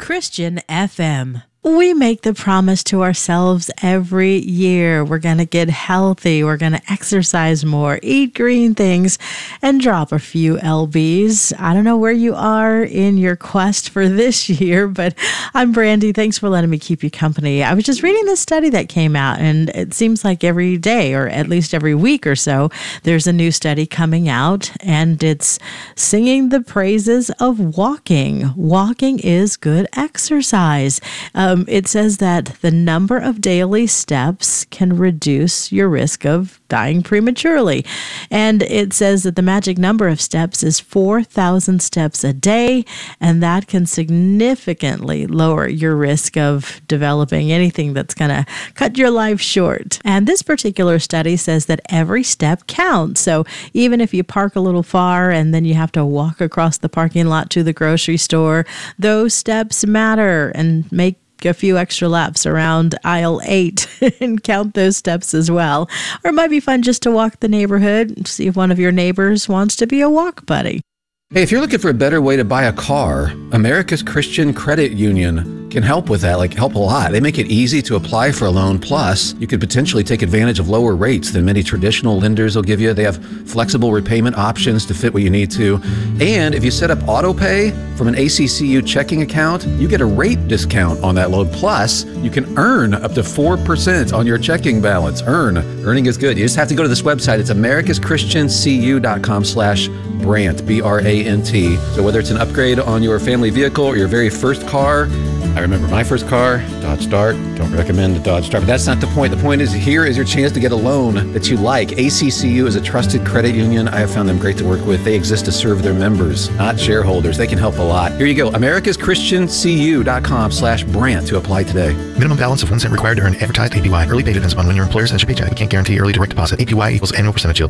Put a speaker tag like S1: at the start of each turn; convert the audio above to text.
S1: Christian FM. We make the promise to ourselves every year. We're going to get healthy. We're going to exercise more, eat green things, and drop a few lbs. I don't know where you are in your quest for this year, but I'm Brandy. Thanks for letting me keep you company. I was just reading this study that came out, and it seems like every day, or at least every week or so, there's a new study coming out, and it's singing the praises of walking. Walking is good exercise. It says that the number of daily steps can reduce your risk of dying prematurely. And it says that the magic number of steps is 4,000 steps a day, and that can significantly lower your risk of developing anything that's going to cut your life short. And this particular study says that every step counts. So even if you park a little far and then you have to walk across the parking lot to the grocery store, those steps matter, and make a few extra laps around aisle 8 and count those steps as well. Or it might be fun just to walk the neighborhood, see if one of your neighbors wants to be a walk buddy.
S2: Hey, if you're looking for a better way to buy a car, America's Christian Credit Union can help with that, help a lot. They make it easy to apply for a loan. Plus, you could potentially take advantage of lower rates than many traditional lenders will give you. They have flexible repayment options to fit what you need to. And if you set up auto pay from an ACCU checking account, you get a rate discount on that loan. Plus, you can earn up to 4% on your checking balance. Earning is good. You just have to go to this website. It's americaschristiancu.com/Brant, B-R-A-N-T. So whether it's an upgrade on your family vehicle or your very first car, I remember my first car, Dodge Dart. Don't recommend the Dodge Dart, but that's not the point. The point is, here is your chance to get a loan that you like. ACCU is a trusted credit union. I have found them great to work with. They exist to serve their members, not shareholders. They can help a lot. Here you go, americaschristiancu.com/Brant to apply today.
S3: Minimum balance of 1 cent required to earn advertised APY. Early pay depends upon when your employer sends your paycheck. We can't guarantee early direct deposit. APY equals annual percentage yield.